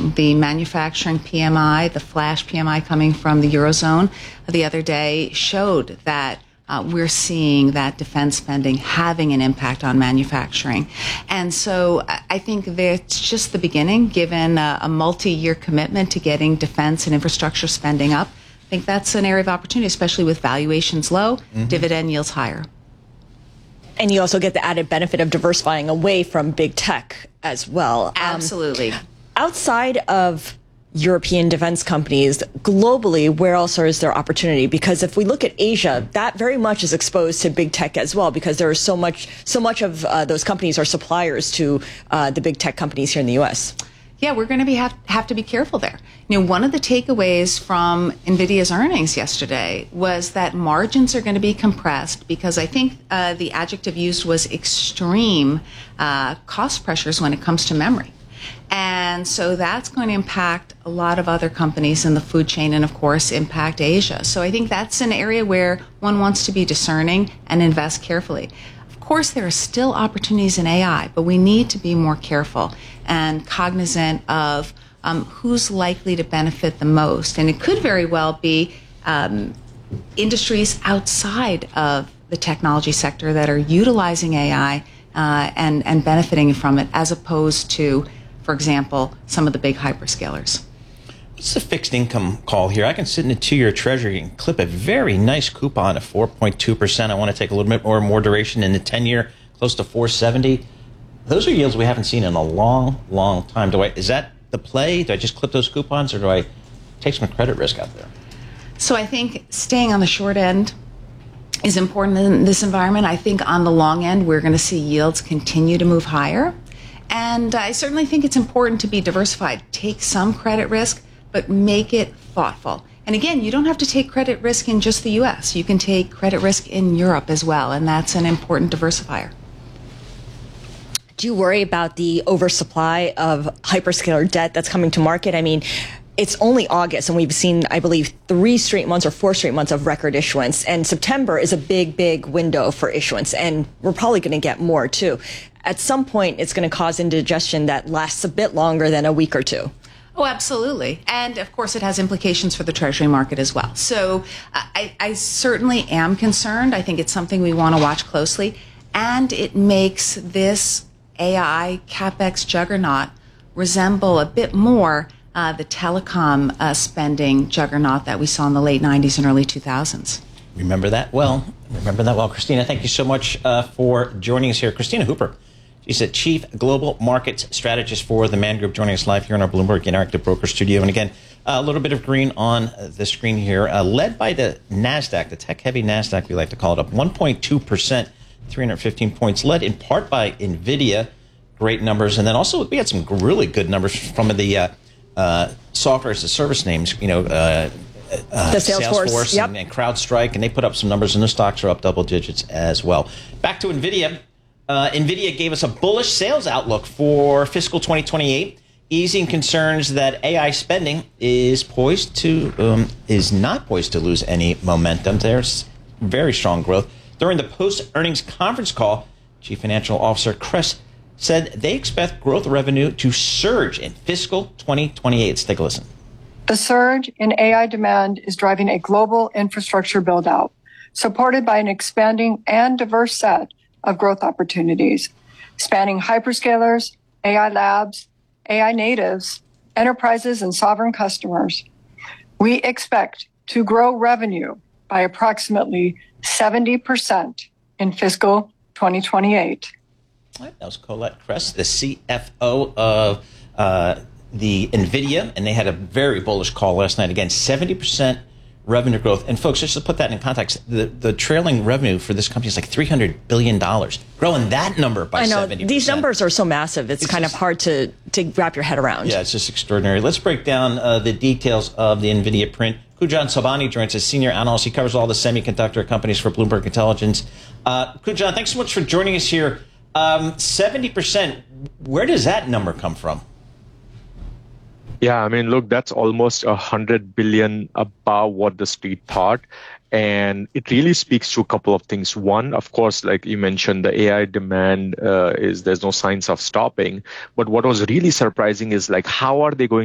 watching. The manufacturing PMI, the flash PMI coming from the Eurozone the other day showed that we're seeing that defense spending having an impact on manufacturing. And so I think that's just the beginning, given a multi-year commitment to getting defense and infrastructure spending up. I think that's an area of opportunity, especially with valuations low, dividend yields higher. And you also get the added benefit of diversifying away from big tech as well. Absolutely. Outside of European defense companies, globally, where else is there opportunity? Because if we look at Asia, that very much is exposed to big tech as well, because there is so much of those companies are suppliers to the big tech companies here in the U.S. Yeah, we're going to have to be careful there. You know, one of the takeaways from NVIDIA's earnings yesterday was that margins are going to be compressed because I think the adjective used was extreme cost pressures when it comes to memory. And so that's going to impact a lot of other companies in the food chain and, of course, impact Asia. So I think that's an area where one wants to be discerning and invest carefully. Of course, there are still opportunities in AI, but we need to be more careful and cognizant of who's likely to benefit the most. And it could very well be industries outside of the technology sector that are utilizing AI and benefiting from it, as opposed to, for example, some of the big hyperscalers. What's the fixed income call here? I can sit in a 2-year treasury and clip a very nice coupon of 4.2%. I want to take a little bit more duration in the 10-year, close to 4.70. Those are yields we haven't seen in a long, long time. Is that the play? Do I just clip those coupons, or do I take some credit risk out there? So I think staying on the short end is important in this environment. I think on the long end, we're going to see yields continue to move higher. And I certainly think it's important to be diversified. Take some credit risk, but make it thoughtful. And again, you don't have to take credit risk in just the U.S. You can take credit risk in Europe as well, and that's an important diversifier. Do you worry about the oversupply of hyperscaler debt that's coming to market? I mean, it's only August, and we've seen, I believe, 4 straight months of record issuance. And September is a big window for issuance, and we're probably going to get more, too. At some point, it's going to cause indigestion that lasts a bit longer than a week or two. Oh, absolutely. And, of course, it has implications for the Treasury market as well. So I certainly am concerned. I think it's something we want to watch closely. And it makes this AI CapEx juggernaut resemble a bit more the telecom spending juggernaut that we saw in the late 90s and early 2000s. Remember that well. Christina, thank you so much for joining us here. Christina Hooper. She's a Chief Global Markets Strategist for the Man Group, joining us live here in our Bloomberg Interactive Broker Studio. And again, a little bit of green on the screen here, led by the NASDAQ, the tech-heavy NASDAQ, we like to call it, up 1.2%, 315 points, led in part by NVIDIA. Great numbers. And then also we had some really good numbers from the software as a service names, the Salesforce yep. and CrowdStrike, and they put up some numbers, and the stocks are up double digits as well. Back to NVIDIA. NVIDIA gave us a bullish sales outlook for fiscal 2028, easing concerns that AI spending is not poised to lose any momentum. There's very strong growth. During the post-earnings conference call, Chief Financial Officer Chris said they expect growth revenue to surge in fiscal 2028. Let's take a listen. The surge in AI demand is driving a global infrastructure build-out, supported by an expanding and diverse set of growth opportunities, spanning hyperscalers, AI labs, AI natives, enterprises, and sovereign customers. We expect to grow revenue by approximately 70% in fiscal 2028. That was Colette Kress, the CFO of the NVIDIA, and they had a very bullish call last night. Again, 70% revenue growth. And folks, just to put that in context, the trailing revenue for this company is like $300 billion. Growing that number by 70%. I know, these numbers are so massive, it's kind of hard to wrap your head around. Yeah, it's just extraordinary. Let's break down the details of the NVIDIA print. Kujan Sobhani joins us, senior analyst. He covers all the semiconductor companies for Bloomberg Intelligence. Kujan, thanks so much for joining us here. 70%, where does that number come from? Yeah, I mean, look, that's almost $100 billion above what the street thought. And it really speaks to a couple of things. One, of course, like you mentioned, the AI demand there's no signs of stopping. But what was really surprising is like, how are they going